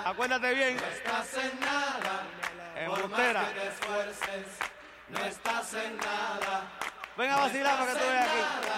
Acuérdate bien. No estás en nada. Embustera. Por más que te esfuerces, no estás en nada. Ven a vacilar para que tú veas aquí.